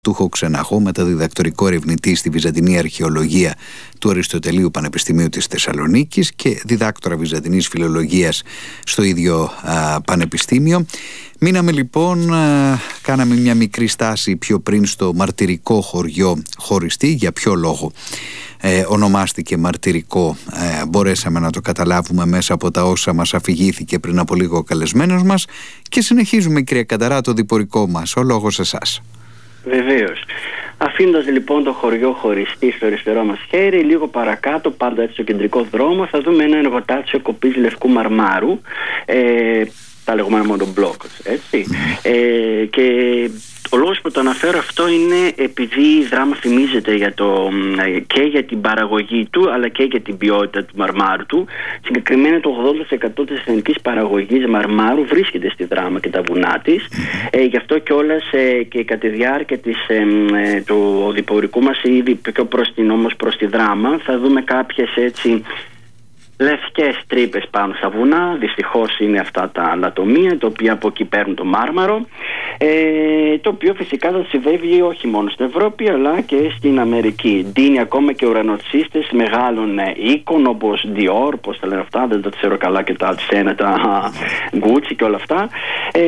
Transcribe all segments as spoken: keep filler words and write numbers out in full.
Τούχο Ξεναχώ, μεταδιδακτορικό ερευνητή στη Βυζαντινή Αρχαιολογία του Αριστοτελείου Πανεπιστημίου της Θεσσαλονίκης και διδάκτορα Βυζαντινής Φιλολογίας στο ίδιο α, πανεπιστήμιο. Μείναμε λοιπόν, α, κάναμε μια μικρή στάση πιο πριν στο μαρτυρικό χωριό Χωριστή. Για ποιο λόγο ε, ονομάστηκε μαρτυρικό, ε, μπορέσαμε να το καταλάβουμε μέσα από τα όσα μας αφηγήθηκε πριν από λίγο ο καλεσμένος μας, και συνεχίζουμε, κυρία Κανταρά, το διπορικό μας. Ο λόγος εσάς. Βεβαίως. Αφήνοντας λοιπόν το χωριό Χωριστή στο αριστερό μας χέρι, λίγο παρακάτω, πάντα έτσι στο κεντρικό δρόμο, θα δούμε ένα εργοτάξιο κοπής λευκού μαρμάρου, ε, τα λεγόμενα μονομπλόκ, έτσι. Ε, και ο λόγος που το αναφέρω αυτό είναι επειδή η Δράμα φημίζεται για το, και για την παραγωγή του, αλλά και για την ποιότητα του μαρμάρου του. Συγκεκριμένα το ογδόντα τοις εκατό της εθνικής παραγωγής μαρμάρου βρίσκεται στη Δράμα και τα βουνά της. Ε, γι' αυτό κιόλας ε, και κατά τη διάρκεια της, ε, του οδηπορικού μας, ήδη πιο προς την, όμως προς τη Δράμα, θα δούμε κάποιες έτσι λευκές τρύπες πάνω στα βουνά. Δυστυχώς είναι αυτά τα λατομεία, τα οποία από εκεί παίρνουν το μάρμαρο, ε, το οποίο φυσικά θα συμβαίνει όχι μόνο στην Ευρώπη αλλά και στην Αμερική. Ντύνει ακόμα και ουρανοξύστες μεγάλων οίκων όπως Dior, πώς τα λένε αυτά, δεν τα ξέρω καλά, και τα Τσένα, τα Gucci και όλα αυτά. Ε,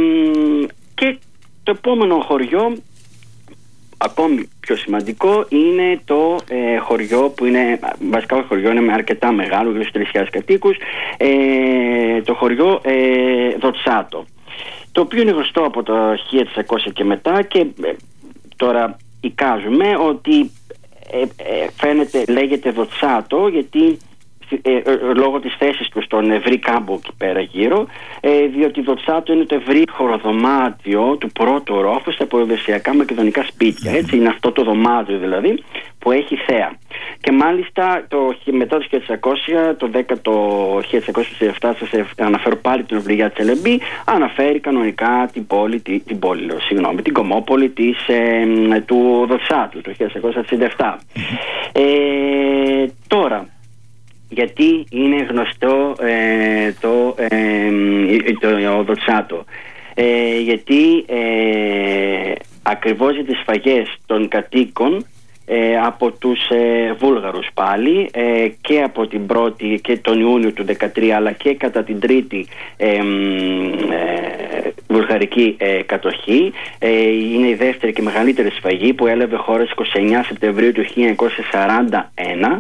και το επόμενο χωριό, ακόμη πιο σημαντικό, είναι το ε, χωριό που είναι, βασικά το χωριό είναι αρκετά μεγάλο, γύρω στους τρεις χιλιάδες κατοίκους, ε, το χωριό ε, Δοτσάτο, το οποίο είναι γνωστό από το χίλια τεσσακόσια και μετά, και ε, τώρα εικάζουμε ότι ε, ε, φαίνεται, λέγεται Δοτσάτο γιατί Ε, ε, ε, λόγω της θέσης του στον ευρύ κάμπο εκεί πέρα γύρω, ε, διότι Δοτσάτο είναι το ευρύ χωροδωμάτιο του πρώτου ορόφου στα προοδεσιακά μακεδονικά σπίτια, έτσι. Είναι αυτό το δωμάτιο δηλαδή που έχει θέα. Και μάλιστα το, μετά το χίλια τεσσακόσια, το δέκατο χίλια τεσσακόσια επτά, σας αναφέρω πάλι την Ευλογία Τσελεμπή, αναφέρει κανονικά την πόλη, την, την πόλη λέω, συγγνώμη, την κομμόπολη της, ε, του Δοτσάτου το χίλια τεσσακόσια εξήντα επτά. Ε, τώρα, γιατί είναι γνωστό ε, το, ε, το Δοτσάτο? Ε, γιατί ε, ακριβώς για τις σφαγές των κατοίκων ε, από τους ε, Βούλγαρους πάλι, ε, και από την πρώτη και τον Ιούνιο του δεκατρία, αλλά και κατά την τρίτη ε, ε, βουλγαρική ε, κατοχή, ε, είναι η δεύτερη και μεγαλύτερη σφαγή που έλαβε χώρα στις είκοσι εννέα Σεπτεμβρίου του χίλια εννιακόσια σαράντα ένα,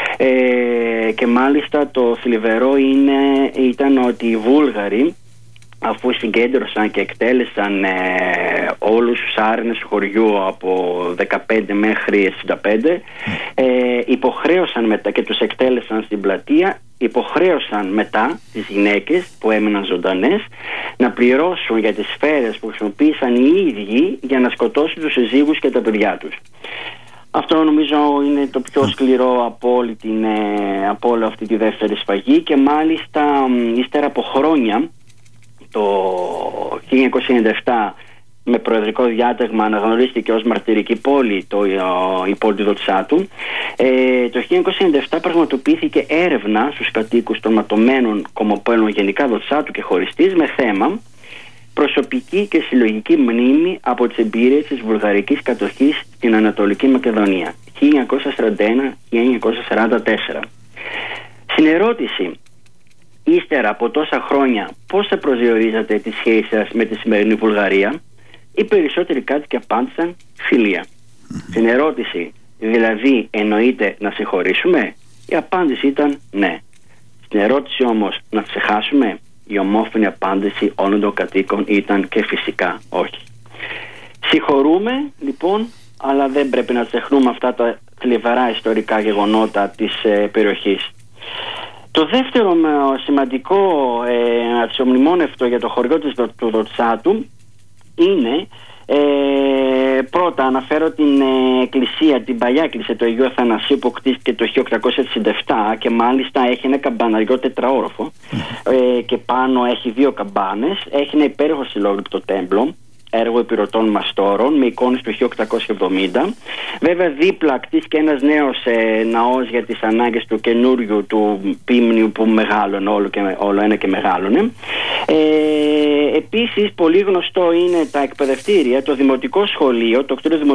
ε, και μάλιστα το θλιβερό είναι, ήταν ότι οι Βούλγαροι, αφού συγκέντρωσαν και εκτέλεσαν ε, όλους τους άρενες του χωριού από δεκαπέντε μέχρι εξήντα πέντε, ε, υποχρέωσαν μετά, και τους εκτέλεσαν στην πλατεία, υποχρέωσαν μετά τις γυναίκες που έμειναν ζωντανές να πληρώσουν για τις σφαίρες που χρησιμοποίησαν οι ίδιοι για να σκοτώσουν τους συζύγους και τα παιδιά τους. Αυτό νομίζω είναι το πιο σκληρό από όλη, την, ε, από όλη αυτή τη δεύτερη σφαγή, και μάλιστα ύστερα από χρόνια, το χίλια εννιακόσια ενενήντα επτά, με προεδρικό διάταγμα αναγνωρίστηκε ως μαρτυρική πόλη το, η πόλη του Δοτσάτου. Ε, το χίλια εννιακόσια ενενήντα επτά πραγματοποιήθηκε έρευνα στους κατοίκους των ματωμένων κομμοπέλων γενικά Δοτσάτου και Χωριστής με θέμα προσωπική και συλλογική μνήμη από τις εμπειρίες της βουλγαρικής κατοχής στην Ανατολική Μακεδονία χίλια εννιακόσια σαράντα ένα με χίλια εννιακόσια σαράντα τέσσερα. Στην ερώτηση, ύστερα από τόσα χρόνια, πώς θα προσδιορίζατε τη σχέση σας με τη σημερινή Βουλγαρία, οι περισσότεροι κάτοικοι απάντησαν φιλία. Στην ερώτηση, δηλαδή εννοείται να συγχωρήσουμε, η απάντηση ήταν ναι. Στην ερώτηση όμως να ξεχάσουμε, η ομόφωνη απάντηση όλων των κατοίκων ήταν και φυσικά όχι. Συγχωρούμε λοιπόν, αλλά δεν πρέπει να ξεχνούμε αυτά τα θλιβερά ιστορικά γεγονότα της ε, περιοχής. Το δεύτερο σημαντικό ε, αξιομνημόνευτο για το χωριό της, του Δοτσάτου είναι, ε, πρώτα αναφέρω την ε, εκκλησία, την παλιά εκκλησία του Αγίου Αθανασίου που κτίστηκε το χίλια οκτακόσια εξήντα επτά, και μάλιστα έχει ένα καμπαναριό τετραόροφο, ε, και πάνω έχει δύο καμπάνες, έχει ένα υπέροχο συλλόγητο τέμπλο, έργο επιρωτών μαστόρων με εικόνες του χίλια οκτακόσια εβδομήντα. Βέβαια δίπλα κτίσει και ένας νέος ε, ναός για τις ανάγκες του καινούριου του Πίμνιου που μεγάλωνε όλο, και, όλο ένα και μεγάλωνε. Ε, επίσης πολύ γνωστό είναι τα εκπαιδευτήρια, το δημοτικό σχολείο, το κτίριο